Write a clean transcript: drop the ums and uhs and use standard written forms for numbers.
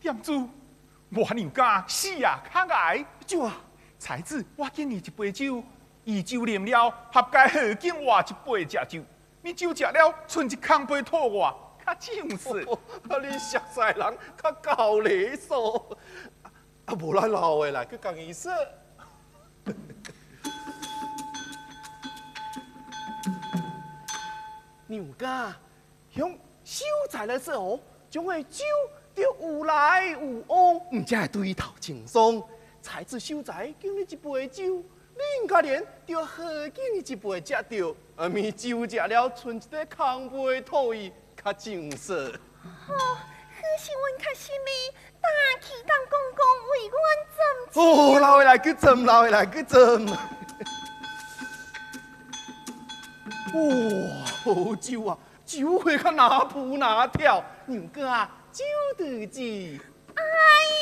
店主，我娘家死啊，较癌。 酒啊， 才子，我敬你一杯酒，宜酒啉了，合该好敬我一杯食酒。你酒食了，剩一空杯吐我，较正式。 你熟悉人较够礼数。啊，无咱老的来去讲意思。娘家向秀才的时候，将会酒就有来有往，唔才会对头轻松。才子秀才敬你一杯酒，你可怜就好敬你一杯食着，而咪酒食了，剩一个空杯吐伊，较正式。 哦，可是阮较心里大气当公公为阮斟。 哦，老的来去斟，老的来去斟。哇，好酒啊！酒会较拿扑拿跳，娘家酒得子。